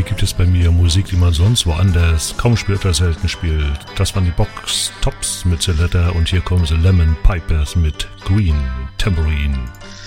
gibt es bei mir Musik, die man sonst woanders kaum spielt oder selten spielt. Das waren die Box Tops mit The Letter und hier kommen The Lemon Pipers mit Green Tambourine.